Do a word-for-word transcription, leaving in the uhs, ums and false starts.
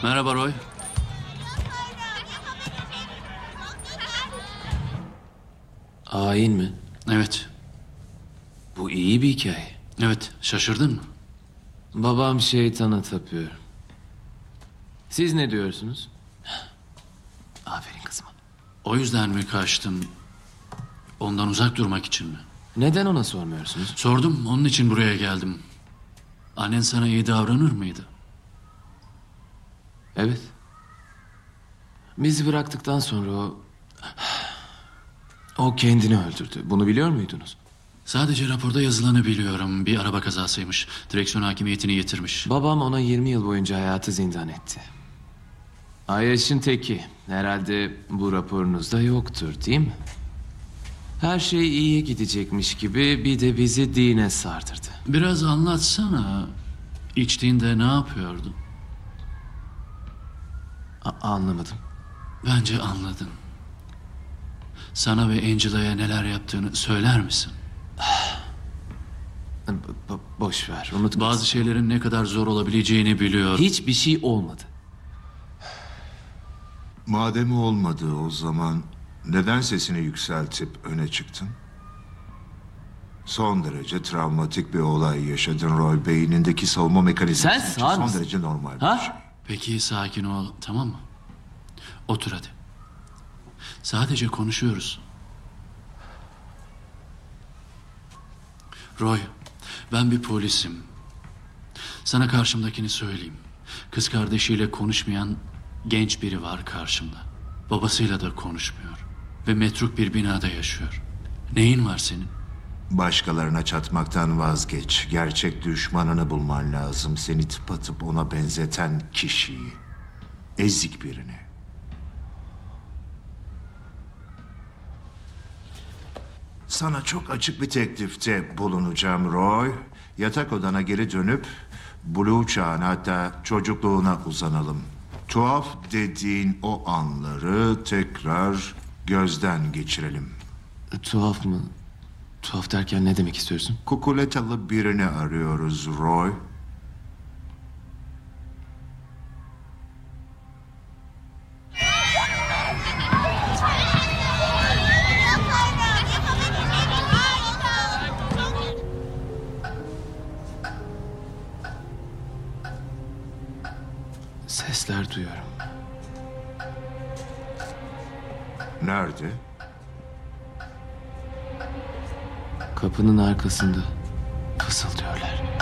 Merhaba Roy. Hain mi? Evet. Bu iyi bir hikaye. Evet. Şaşırdın mı? Babam şeytana tapıyor. Siz ne diyorsunuz? Aferin kızıma. O yüzden mi kaçtın? Ondan uzak durmak için mi? Neden ona sormuyorsunuz? Sordum. Onun için buraya geldim. Annen sana iyi davranır mıydı? Evet. Bizi bıraktıktan sonra o... O kendini öldürdü. Bunu biliyor muydunuz? Sadece raporda yazılanı biliyorum. Bir araba kazasıymış. Direksiyon hakimiyetini yitirmiş. Babam ona yirmi yıl boyunca hayatı zindan etti. Ayyaş'ın teki. Herhalde bu raporunuzda yoktur, değil mi? Her şey iyiye gidecekmiş gibi bir de bizi dine sardırdı. Biraz anlatsana. İçtiğinde ne yapıyordun? A- anlamadım. Bence anladın. Sana ve Angela'ya neler yaptığını söyler misin? B- b- boş ver, unut. Bazı şeylerin ne kadar zor olabileceğini biliyorum. Hiçbir şey olmadı. Madem olmadı o zaman neden sesini yükseltip öne çıktın? Son derece travmatik bir olay yaşadın Roy. Beynindeki savunma mekanizması Sen için sağır son mısın? derece normal bir Ha? şey. Peki sakin ol, tamam mı? Otur hadi. Sadece konuşuyoruz. Roy, ben bir polisim. Sana karşımdakini söyleyeyim. Kız kardeşiyle konuşmayan genç biri var karşımda. Babasıyla da konuşmuyor. Ve metruk bir binada yaşıyor. Neyin var senin? Başkalarına çatmaktan vazgeç. Gerçek düşmanını bulman lazım. Seni tıpatıp ona benzeten kişiyi. Ezik birini. Sana çok açık bir teklifte bulunacağım Roy. Yatak odana geri dönüp Blue çağına, hatta çocukluğuna uzanalım. Tuhaf dediğin o anları tekrar gözden geçirelim. E, Tuhaf mı? Tuhaf derken ne demek istiyorsun? Kukuletalı birini arıyoruz Roy. Sesler duyuyorum. Nerede? Kapının arkasında fısıldıyorlar.